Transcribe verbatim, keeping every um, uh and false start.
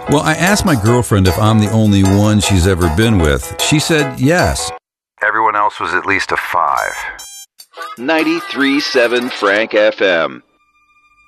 Well, I asked my girlfriend if I'm the only one she's ever been with. She said yes. Everyone else was at least a five. ninety-three point seven Frank F M.